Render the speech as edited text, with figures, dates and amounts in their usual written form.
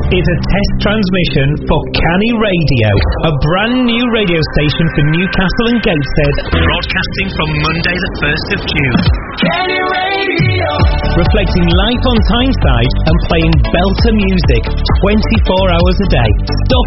is a test transmission for Canny Radio, a brand new radio station for Newcastle and Gateshead, broadcasting from Monday the 1st of June. Canny Radio! Reflecting life on Tyneside and playing belter music 24 hours a day. Stop